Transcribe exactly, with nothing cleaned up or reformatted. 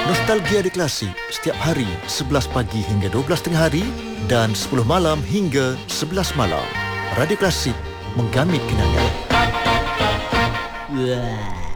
Nostalgia di Klasik setiap hari sebelas pagi hingga dua belas tengah hari dan sepuluh malam hingga sebelas malam. Radio Klasik, menggamit kenangan. Wah.